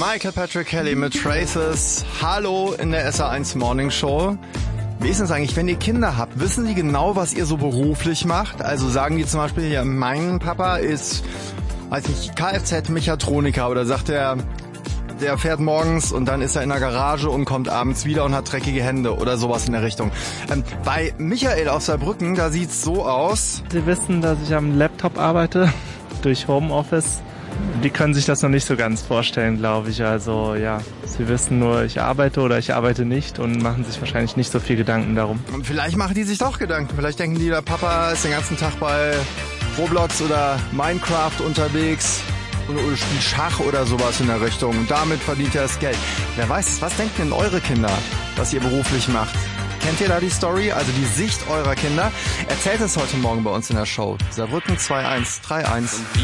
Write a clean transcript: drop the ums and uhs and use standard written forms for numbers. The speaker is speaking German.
Michael Patrick Kelly mit Traces. Hallo in der SR1 Morning Show. Wie ist es eigentlich, wenn ihr Kinder habt? Wissen die genau, was ihr so beruflich macht? Also sagen die zum Beispiel, ja, mein Papa ist, weiß nicht, Kfz-Mechatroniker, oder sagt er, der fährt morgens und dann ist er in der Garage und kommt abends wieder und hat dreckige Hände oder sowas in der Richtung. Bei Michael aus Saarbrücken, da sieht's so aus. Sie wissen, dass ich am Laptop arbeite, durch Homeoffice. Die können sich das noch nicht so ganz vorstellen, glaube ich. Also ja, sie wissen nur, ich arbeite oder ich arbeite nicht und machen sich wahrscheinlich nicht so viel Gedanken darum. Und vielleicht machen die sich doch Gedanken. Vielleicht denken die, der Papa ist den ganzen Tag bei Roblox oder Minecraft unterwegs und spielt Schach oder sowas in der Richtung. Und damit verdient er das Geld. Wer weiß, was denken denn eure Kinder, was ihr beruflich macht? Kennt ihr da die Story, also die Sicht eurer Kinder? Erzählt es heute Morgen bei uns in der Show. Saarbrücken 2131.